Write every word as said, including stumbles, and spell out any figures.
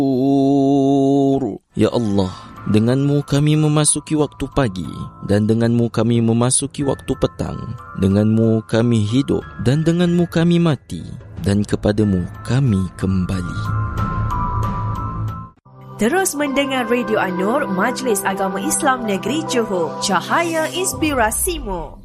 Ya Allah, dengan-Mu kami memasuki waktu pagi, dan dengan-Mu kami memasuki waktu petang. Dengan-Mu kami hidup, dan dengan-Mu kami mati, dan kepada-Mu kami kembali. Terus mendengar Radio An-Nur, Majlis Agama Islam Negeri Johor, Cahaya Inspirasimu.